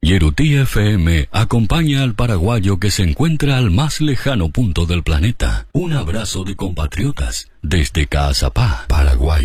Yerutí FM acompaña al paraguayo que se encuentra al más lejano punto del planeta. Un abrazo de compatriotas desde Caazapá, Paraguay.